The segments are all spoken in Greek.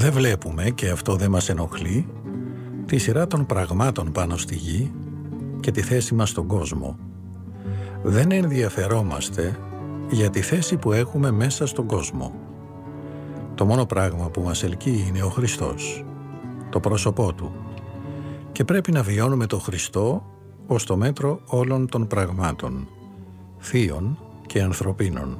Δεν βλέπουμε, και αυτό δεν μας ενοχλεί, τη σειρά των πραγμάτων πάνω στη γη και τη θέση μας στον κόσμο. Δεν ενδιαφερόμαστε για τη θέση που έχουμε μέσα στον κόσμο. Το μόνο πράγμα που μας ελκύει είναι ο Χριστός, το πρόσωπό Του, και πρέπει να βιώνουμε το Χριστό ως το μέτρο όλων των πραγμάτων, θείων και ανθρωπίνων.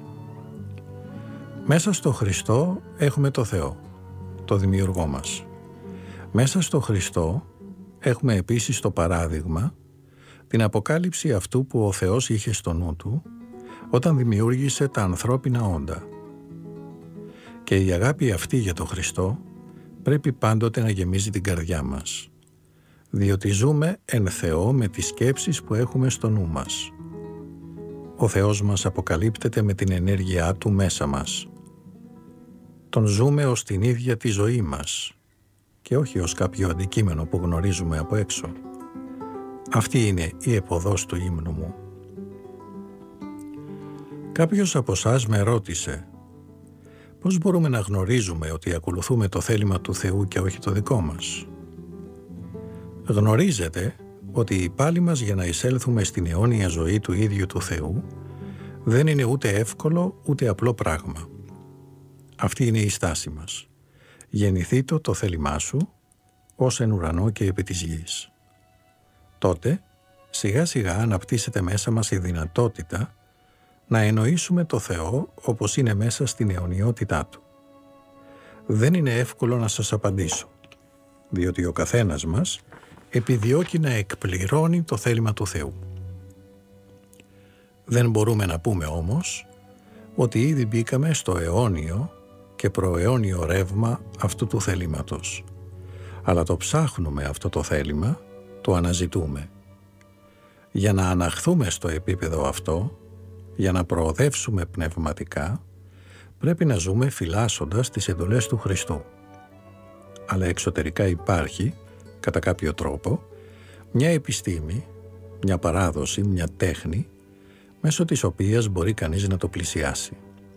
Μέσα στο Χριστό έχουμε το Θεό, το Δημιουργό μας. Μέσα στο Χριστό έχουμε επίσης το παράδειγμα, την αποκάλυψη αυτού που ο Θεός είχε στο νου Του όταν δημιούργησε τα ανθρώπινα όντα. Και η αγάπη αυτή για το Χριστό πρέπει πάντοτε να γεμίζει την καρδιά μας, διότι ζούμε εν Θεό με τις σκέψεις που έχουμε στο νου μας. Ο Θεός μας αποκαλύπτεται με την ενέργειά Του μέσα μας. Τον ζούμε ως την ίδια τη ζωή μας και όχι ως κάποιο αντικείμενο που γνωρίζουμε από έξω. Αυτή είναι η επωδός του ύμνου μου. Κάποιος από εσάς με ρώτησε πώς μπορούμε να γνωρίζουμε ότι ακολουθούμε το θέλημα του Θεού και όχι το δικό μας. Γνωρίζετε ότι η πάλη μας για να εισέλθουμε στην αιώνια ζωή του ίδιου του Θεού δεν είναι ούτε εύκολο ούτε απλό πράγμα. Αυτή είναι η στάση μας. Γεννηθήτω το θέλημά σου ως εν ουρανό και επί της γης. Τότε σιγά σιγά αναπτύσσεται μέσα μας η δυνατότητα να εννοήσουμε το Θεό όπως είναι μέσα στην αιωνιότητά Του. Δεν είναι εύκολο να σας απαντήσω, διότι ο καθένας μας επιδιώκει να εκπληρώνει το θέλημα του Θεού. Δεν μπορούμε να πούμε όμως ότι ήδη μπήκαμε στο αιώνιο και προαιώνιο ρεύμα αυτού του θελήματος, αλλά το ψάχνουμε αυτό το θέλημα, το αναζητούμε. Για να αναχθούμε στο επίπεδο αυτό, για να προοδεύσουμε πνευματικά, πρέπει να ζούμε φυλάσσοντας τις εντολές του Χριστού. Αλλά εξωτερικά υπάρχει, κατά κάποιο τρόπο, μια επιστήμη, μια παράδοση, μια τέχνη, μέσω της οποίας μπορεί κανείς να το πλησιάσει.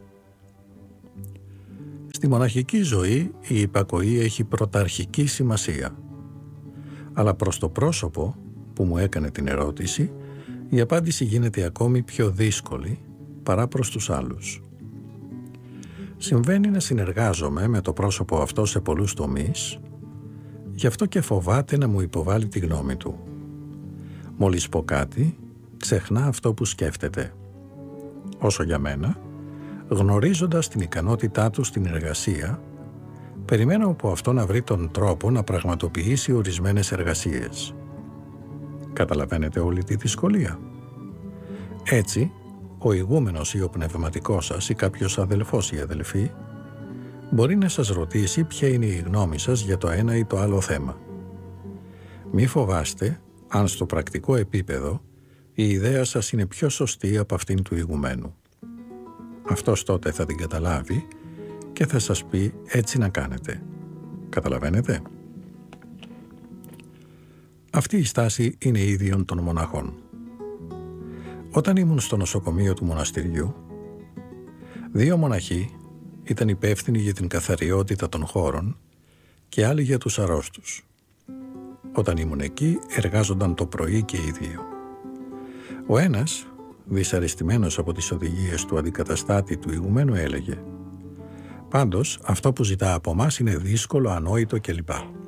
Στη μοναχική ζωή η υπακοή έχει πρωταρχική σημασία. Αλλά προς το πρόσωπο που μου έκανε την ερώτηση, η απάντηση γίνεται ακόμη πιο δύσκολη παρά προς τους άλλους. Συμβαίνει να συνεργάζομαι με το πρόσωπο αυτό σε πολλούς τομείς, γι' αυτό και φοβάται να μου υποβάλει τη γνώμη του. Μόλις πω κάτι, ξεχνά αυτό που σκέφτεται. Όσο για μένα, γνωρίζοντας την ικανότητά του στην εργασία, περιμένω από αυτό να βρει τον τρόπο να πραγματοποιήσει ορισμένες εργασίες. Καταλαβαίνετε όλη τη δυσκολία. Έτσι, ο ηγούμενος ή ο πνευματικός σας ή κάποιος αδελφός ή αδελφή μπορεί να σας ρωτήσει ποια είναι η γνώμη σας για το ένα ή το άλλο θέμα. Μη φοβάστε αν στο πρακτικό επίπεδο η ιδέα σας είναι πιο σωστή από αυτήν του ηγουμένου. Αυτός τότε θα την καταλάβει και θα σας πει έτσι να κάνετε. Καταλαβαίνετε? Αυτή η στάση είναι ίδιον των μοναχών. Όταν ήμουν στο νοσοκομείο του μοναστηριού, 2 μοναχοί ήταν υπεύθυνοι για την καθαριότητα των χώρων και άλλοι για τους αρρώστους. Όταν ήμουν εκεί, εργάζονταν το πρωί και οι 2. Ο ένας, δυσαρεστημένος από τις οδηγίες του αντικαταστάτη του ηγουμένου, έλεγε «Πάντως, αυτό που ζητά από μας είναι δύσκολο, ανόητο κλπ».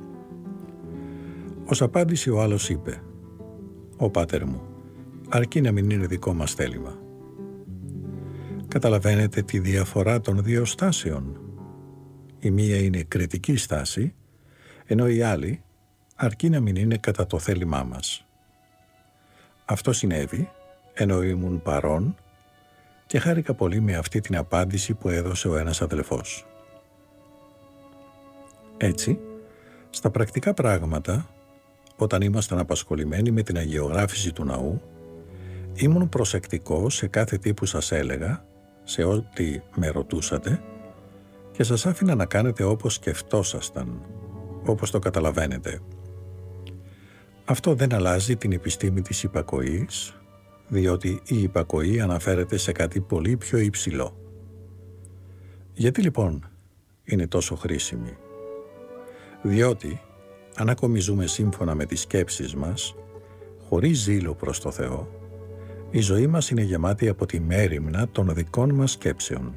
Ως απάντηση ο άλλος είπε «Ο πάτερ μου, αρκεί να μην είναι δικό μας θέλημα». Καταλαβαίνετε τη διαφορά των 2 στάσεων. Η μία είναι κριτική στάση, ενώ η άλλη αρκεί να μην είναι κατά το θέλημά μας. Αυτό συνέβη ενώ ήμουν παρόν και χάρηκα πολύ με αυτή την απάντηση που έδωσε ο ένας αδελφός. Έτσι, στα πρακτικά πράγματα, όταν ήμασταν απασχολημένοι με την αγιογράφηση του ναού, ήμουν προσεκτικός σε κάθε τι που σας έλεγα, σε ό,τι με ρωτούσατε και σας άφηνα να κάνετε όπως σκεφτόσασταν, όπως το καταλαβαίνετε. Αυτό δεν αλλάζει την επιστήμη της υπακοής, διότι η υπακοή αναφέρεται σε κάτι πολύ πιο υψηλό. Γιατί λοιπόν είναι τόσο χρήσιμη? Διότι, αν ακόμη ζούμε σύμφωνα με τις σκέψεις μας, χωρίς ζήλο προς το Θεό, η ζωή μας είναι γεμάτη από τη μέριμνα των δικών μας σκέψεων.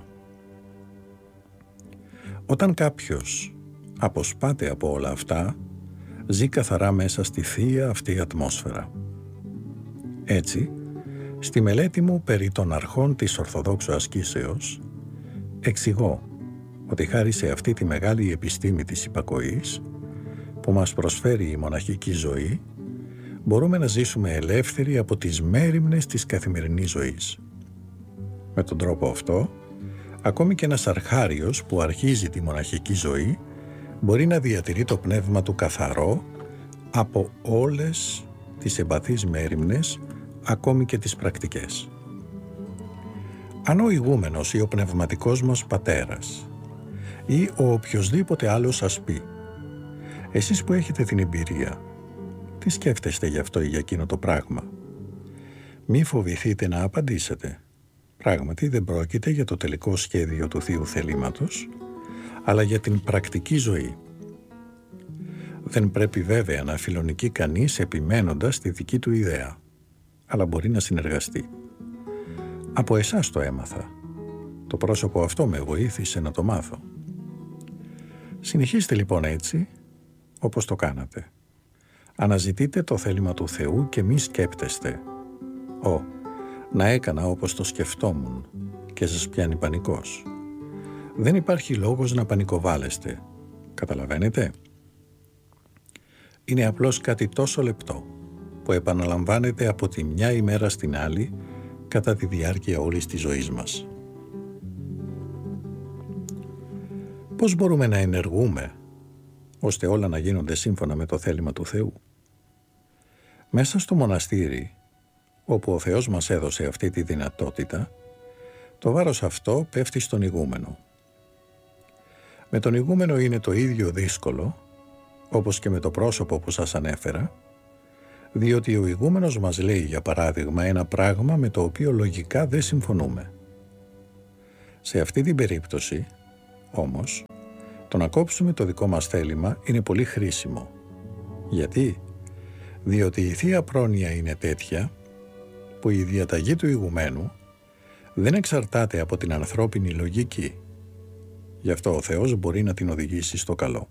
Όταν κάποιος αποσπάται από όλα αυτά, ζει καθαρά μέσα στη θεία αυτή ατμόσφαιρα. Έτσι, στη μελέτη μου περί των αρχών της Ορθοδόξου ασκήσεως, εξηγώ ότι χάρη σε αυτή τη μεγάλη επιστήμη της υπακοής που μας προσφέρει η μοναχική ζωή, μπορούμε να ζήσουμε ελεύθεροι από τις μέριμνες της καθημερινής ζωής. Με τον τρόπο αυτό, ακόμη και ένας αρχάριος που αρχίζει τη μοναχική ζωή μπορεί να διατηρεί το πνεύμα του καθαρό από όλες τις εμπαθείς μέριμνες, ακόμη και τις πρακτικές. Αν ο ηγούμενος ή ο πνευματικός μας πατέρας ή ο οποιοσδήποτε άλλος σας πει «Εσείς που έχετε την εμπειρία, τι σκέφτεστε γι' αυτό ή για εκείνο το πράγμα?» Μη φοβηθείτε να απαντήσετε. Πράγματι δεν πρόκειται για το τελικό σχέδιο του Θείου θελήματος, αλλά για την πρακτική ζωή. Δεν πρέπει βέβαια να φιλονικεί κανείς επιμένοντας τη δική του ιδέα, αλλά μπορεί να συνεργαστεί. Από εσάς το έμαθα. Το πρόσωπο αυτό με βοήθησε να το μάθω. Συνεχίστε λοιπόν έτσι, όπως το κάνατε. Αναζητείτε το θέλημα του Θεού και μη σκέπτεστε. Να έκανα όπως το σκεφτόμουν και σας πιάνει πανικός. Δεν υπάρχει λόγος να πανικοβάλλεστε. Καταλαβαίνετε? Είναι απλώς κάτι τόσο λεπτό που επαναλαμβάνεται από τη μια ημέρα στην άλλη κατά τη διάρκεια όλης της ζωής μας. Πώς μπορούμε να ενεργούμε ώστε όλα να γίνονται σύμφωνα με το θέλημα του Θεού? Μέσα στο μοναστήρι, όπου ο Θεός μας έδωσε αυτή τη δυνατότητα, το βάρος αυτό πέφτει στον ηγούμενο. Με τον ηγούμενο είναι το ίδιο δύσκολο, όπως και με το πρόσωπο που σας ανέφερα, διότι ο ηγούμενος μας λέει, για παράδειγμα, ένα πράγμα με το οποίο λογικά δεν συμφωνούμε. Σε αυτή την περίπτωση, όμως, το να κόψουμε το δικό μας θέλημα είναι πολύ χρήσιμο. Γιατί? Διότι η Θεία Πρόνοια είναι τέτοια που η διαταγή του ηγουμένου δεν εξαρτάται από την ανθρώπινη λογική. Γι' αυτό ο Θεός μπορεί να την οδηγήσει στο καλό.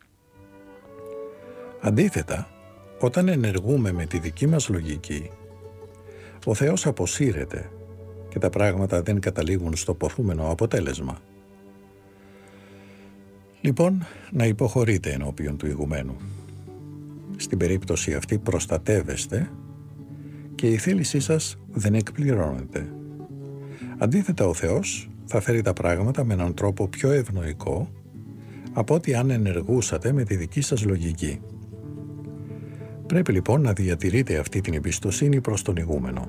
Αντίθετα, όταν ενεργούμε με τη δική μας λογική, ο Θεός αποσύρεται και τα πράγματα δεν καταλήγουν στο ποθούμενο αποτέλεσμα. Λοιπόν, να υποχωρείτε ενώπιον του ηγουμένου. Στην περίπτωση αυτή προστατεύεστε και η θέλησή σας δεν εκπληρώνεται. Αντίθετα, ο Θεός θα φέρει τα πράγματα με έναν τρόπο πιο ευνοϊκό από ότι αν ενεργούσατε με τη δική σας λογική. Πρέπει λοιπόν να διατηρείτε αυτή την εμπιστοσύνη προς τον ηγούμενο.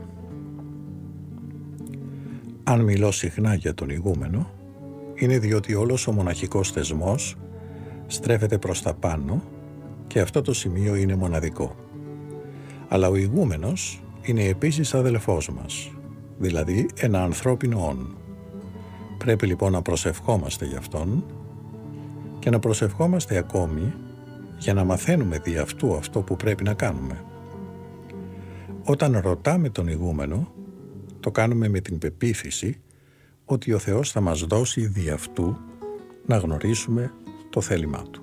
Αν μιλώ συχνά για τον ηγούμενο, είναι διότι όλος ο μοναχικός θεσμός στρέφεται προς τα πάνω και αυτό το σημείο είναι μοναδικό. Αλλά ο ηγούμενος είναι επίσης αδελφός μας, δηλαδή ένα ανθρώπινο όν. Πρέπει λοιπόν να προσευχόμαστε γι' αυτόν και να προσευχόμαστε ακόμη για να μαθαίνουμε δι' αυτού αυτό που πρέπει να κάνουμε. Όταν ρωτάμε τον ηγούμενο, το κάνουμε με την πεποίθηση ότι ο Θεός θα μας δώσει δι' αυτού να γνωρίσουμε το θέλημά Του.